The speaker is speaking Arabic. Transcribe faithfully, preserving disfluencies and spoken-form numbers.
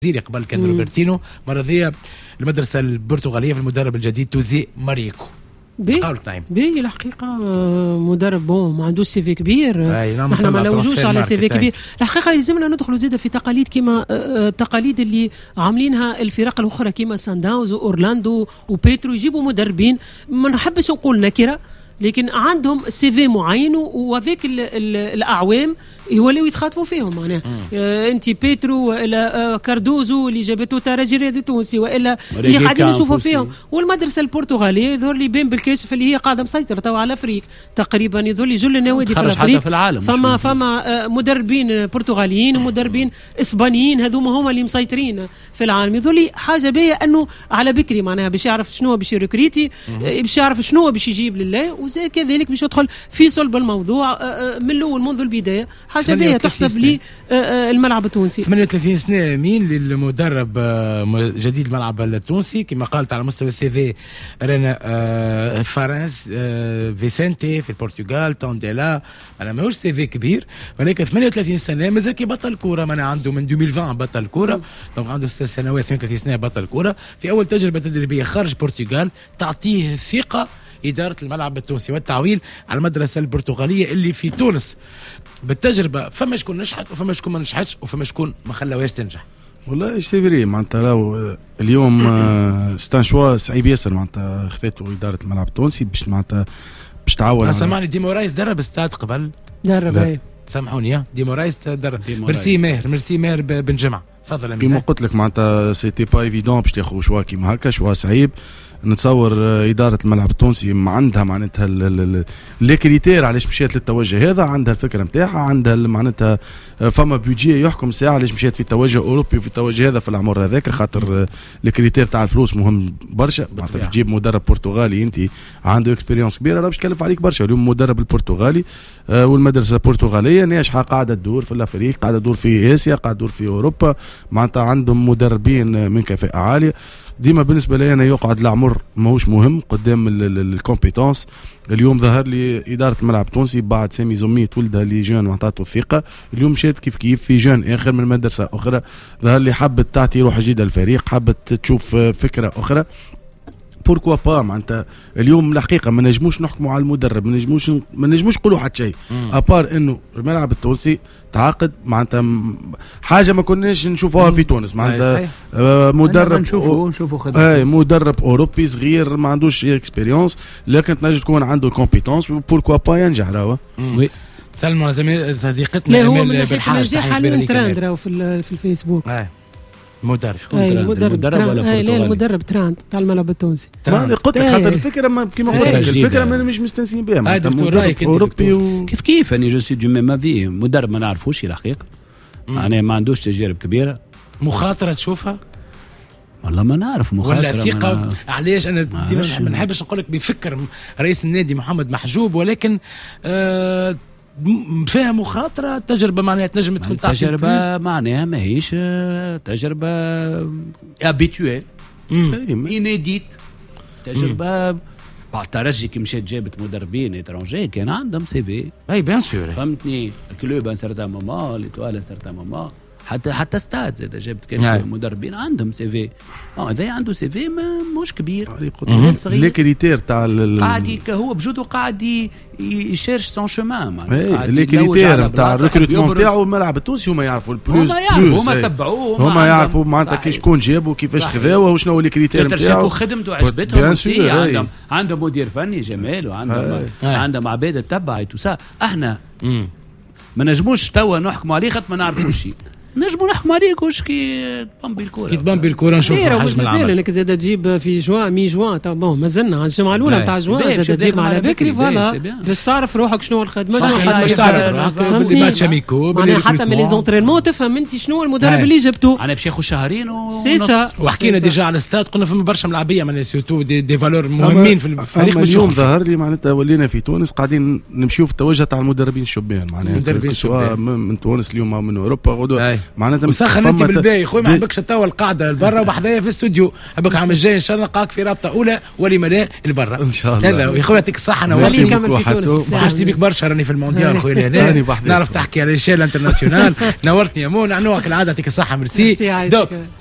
قبل كان روبرتينو، مرة ذي المدرسة البرتغالية في المدرب الجديد توزي ماريكو. بي بي الحقيقة مدرب بون ما عندوش سي في كبير، نحن ما نلوجوش على سي في كبير. الحقيقة لازمنا ندخلوا زيادة في تقاليد كما التقاليد اللي عاملينها الفرق الأخرى كما سان داونز وأورلاندو وبيترو، يجيبوا مدربين ما نحبش نقول نكرة لكن عندهم سي في معين وفيك الاعوام يوليو يتخاطبوا فيهم معناها آه انت بيترو والا آه كاردوزو اللي جابته ترجي رياضي تونسي والا اللي قاعدين نشوفوا فيهم، والمدرسه البرتغاليه يظهر لي بين بالكاشف اللي هي قاعده مسيطره تو على افريقيا تقريبا، يظهر لي جل النوادي في افريقيا فما فما آه مدربين برتغاليين ومدربين اسبانيين هذوما هما اللي مسيطرين في العالم. يظهر لي حاجه باهيه انه على بكري معناها باش يعرف شنو باش يركريتي آه باش يعرف شنو باش يجيب لله، وزي كذلك باش يدخل في صلب الموضوع آه من الاول منذ البدايه. حاجه باهيه تحسب لي الملعب التونسي. ثمانية وثلاثين سنه مين للمدرب جديد الملعب التونسي كما قالت على مستوى السي في رنا فرنس فيسنتي في البرتغال تونديلا، انا ماهوش سي في كبير ولكن ثمانية وثلاثين سنه مازال كي بطل كوره، ما عنده من ألفين وعشرين بطل كوره، دونك عنده ست سنوات ثمانية وثلاثين سنه بطل كوره في اول تجربه تدريبيه خارج البرتغال تعطيه ثقه إدارة الملعب التونسي والتعويل على المدرسة البرتغالية اللي في تونس. بالتجربة فما شكون نجحت وفما شكون ما نجحتش وفما شكون ما خلاوهاش تنجح. والله سيفري معناتها راهو اليوم ستان شوا صعيب ياسر معناتها خذته إدارة الملعب التونسي باش معناتها باش تعاون. سامعني دي مورايس درب استاد قبل درب اي سامحوني دي مورايس درب مرسي ماهر مرسي ماهر بن جمعة. تفضل كيما قلت لك معناتها سيتي با ايفيدون باش تاخذ شوا كيما هكا شوا صعيب. نتصور إدارة الملعب التونسي ما عندها معناتها لي كريتير علاش مشيت للتوجه هذا، عندها الفكرة نتاعها، عندها معناتها فما بيجي يحكم ساعة علاش مشيت في توجه أوروبي وفي التوجه هذا في العمر هذاك، خاطر لي كريتير تاع الفلوس مهم برشا. معناتها باش تجيب مدرب برتغالي انت عنده اكسبيريونس كبيرة راه باش يكلف عليك برشا. اليوم المدرب البرتغالي والمدرسة البرتغالية ناجحة قاعدة تدور في الأفريق، قاعدة تدور في آسيا، قاعدة تدور في أوروبا، معناتها عندهم مدربين من كفاءة عالية. ديما بالنسبه لي انا يقعد العمر ماهوش مهم قدام الكومبيتونس. اليوم ظهر لي اداره الملعب التونسي بعد سامي زومي تولدها لي جون وعطاته الثقه، اليوم مشات كيف كيف في جون اخر من مدرسه اخرى، ظهر لي حبت تعطي روح جديده للفريق، حبت تشوف فكره اخرى. بوركوا با معناتها اليوم الحقيقه ما نجموش نحكموا على المدرب، ما نجموش ما نجموش نقولوا حتى شيء ابار انه الملعب التونسي تعاقد معناتها حاجه ما كناش نشوفوها في تونس، معناتها آه مدرب نشوفوا نشوفوا خدمه اي مدرب اوروبي صغير ما عندوش اكسبيريونس لكن تنجم تكون عنده كومبيتونس وبوركوا با ينجح راهو. وي سلمى صديقتنا امال بالحاجه حاليا ترند راهو في في الفيسبوك. آه. مدرب المدرب المدرب ولا لا المدرب تراند تاع الملعب التونسي. ما قلت لك خاطر الفكره كيما قلت لك الفكره ما مش مستنسين بها مدرب اوروبي و... كيف كيف اني جو سي دو ميم افي مدرب ما نعرفوش الحقيقه معناها ما عندوش تجارب كبيره. مخاطره تشوفها والله ما نعرف مخاطره ولا ثقه. علاش انا ما نحبش نقول لك بفكر رئيس النادي محمد محجوب ولكن آه فيها مخاطرة تجربة معناها تنجم تكون تجربة معناها ماهيش تجربة ابيتويل انيديت تجربة بعد ترجي كي مشات جابت مدربين اترونجي كان عندهم سي في اي بيان سور فهمتني كلوب ان سارتان مومون ليتوال ان سارتان مومون حتى حتى ستاد زاد جابت كان مدربين عندهم سي في اه هذا عنده سي في مش كبير لي كريتير تاع قاعد هو بجوده قاعد يشيرش سون شومان معناها لي كريتير تاع الريكروتمون تاعو الملعب التونسي هما يعرفوا البلوس هما يعرفوا هما تبعوه هما يعرفوا معناتها كي شكون جابوا كيفاش خذاوه وشنو لي كريتير نتاعو شافوا خدمته عجبتهم عندهم عندهم مدير فني جمال وعندهم عندهم عباد تبع تو احنا ما نجموش توا نحكموا عليه خاطر ما نعرفوش شيء. نجمو نحكم عليك واش كي تبان بالكره كي تبان بالكره نشوف حاجه مازال انك زاد تجيب في جوان مي جوان تا بون مازلنا على الجمعه الاولى نتاع جوان زاد تجيب على بكري فوالا باش تعرف روحك شنو الخدمه شنو باش تعرف روحك باللي ماتش اميكو حتى من لي زونترينمون تفهم انت شنو المدرب اللي جبته. انا باش ياخذ شهرين ونص وحكينا ديجا على الاستاد قلنا فما برشا ملاعبيه معناها سيرتو دي, دي فالور مهمين في الفريق. اليوم ظهر لي معناتها ولينا في تونس قاعدين نمشيو في التوجه تاع المدربين الشبان معناها سواء من تونس اليوم او من اوروبا غدوه معناتها وسخن انت بالباهي خويا، ما حبكش توا القاعده لبرا وبحذايا في الاستوديو، حبك عام الجاي ان شاء الله نلقاك في رابطه اولى ولما لا لبرا ان شاء الله. هذا يا خويا يعطيك الصحه. نورتني نكمل في تونس، وحشتي بك برشا راني في المونديال خويا هنا نعرف تحكي على الشيء الانترناسيونال. نورتني يا مو، نعنوك العاده، يعطيك الصحه. ميرسي.